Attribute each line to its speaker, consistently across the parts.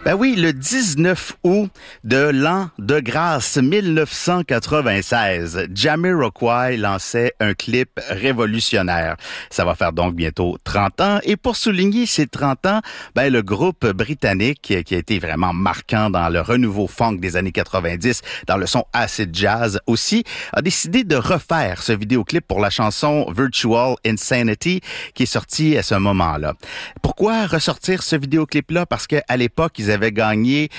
Speaker 1: Ben oui, le 19 août de l'an de grâce 1996, Jamiroquai lançait un clip révolutionnaire. Ça va faire donc bientôt 30 ans. Et pour souligner ces 30 ans, ben le groupe britannique, qui a été vraiment marquant dans le renouveau funk des années 90, dans le son acid jazz aussi, a décidé de refaire ce vidéoclip pour la chanson Virtual Insanity qui est sortie à ce moment-là. Pourquoi ressortir ce vidéoclip-là? Parce qu'à l'époque, ils avaient gagné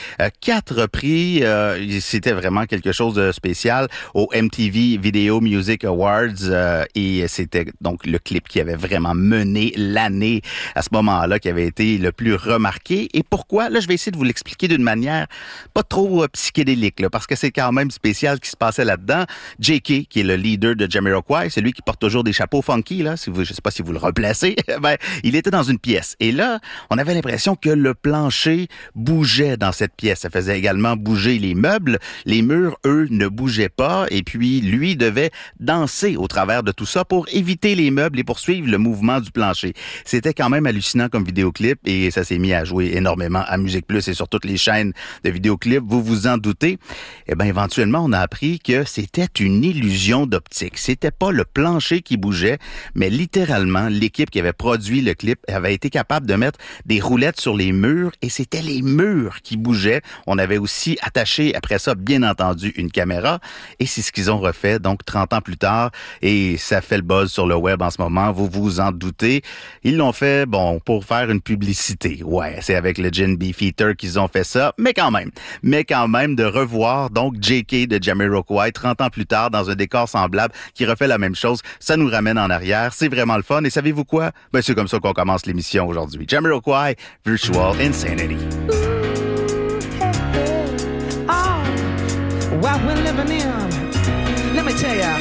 Speaker 1: 4 prix. C'était vraiment quelque chose de spécial au MTV Video Music Awards. Et c'était donc le clip qui avait vraiment mené l'année à ce moment-là, qui avait été le plus remarqué. Et pourquoi? Là, je vais essayer de vous l'expliquer d'une manière pas trop psychédélique, là, parce que c'est quand même spécial ce qui se passait là-dedans. J.K., qui est le leader de Jamiroquai, c'est lui qui porte toujours des chapeaux funky, là, je sais pas si vous le replacez, ben, il était dans une pièce. Et là, on avait l'impression que le plancher bougeait dans cette pièce. Ça faisait également bouger les meubles. Les murs, eux, ne bougeaient pas. Et puis, lui devait danser au travers de tout ça pour éviter les meubles et poursuivre le mouvement du plancher. C'était quand même hallucinant comme vidéoclip et ça s'est mis à jouer énormément à Musique Plus et sur toutes les chaînes de vidéoclips. Vous vous en doutez. Eh bien, éventuellement, on a appris que c'était une illusion d'optique. C'était pas le plancher qui bougeait, mais littéralement, l'équipe qui avait produit le clip avait été capable de mettre des roulettes sur les murs et c'était les murs qui bougeaient. On avait aussi attaché, après ça, bien entendu, une caméra et c'est ce qu'ils ont refait, donc 30 ans plus tard, et ça fait le buzz sur le web en ce moment, vous vous en doutez. Ils l'ont fait, bon, pour faire une publicité. Ouais, c'est avec le Gin Beefeater qu'ils ont fait ça, mais quand même, de revoir, donc, J.K. de Jamiroquai 30 ans plus tard dans un décor semblable qui refait la même chose, ça nous ramène en arrière, c'est vraiment le fun, et savez-vous quoi? Ben, c'est comme ça qu'on commence l'émission aujourd'hui. Jamiroquai, Virtual Insanity.
Speaker 2: What we're living in, let me tell ya.